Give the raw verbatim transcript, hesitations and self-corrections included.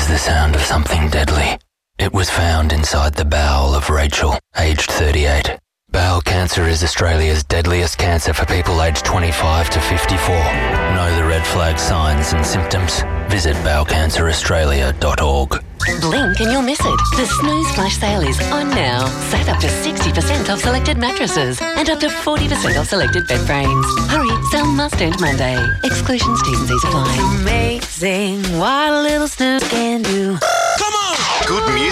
is the sound of something deadly. It was found inside the bowel of Rachel, aged thirty-eight. Bowel cancer is Australia's deadliest cancer for people aged twenty-five to fifty-four. Know the red flag signs and symptoms? Visit bowel cancer australia dot org. Blink and you'll miss it. The Snooze Flash Sale is on now. Save up to sixty percent off selected mattresses and up to forty percent off selected bed frames. Hurry, sale must end Monday. Exclusions, T's and C's apply. Amazing what a little snooze can do. Come on! Good music.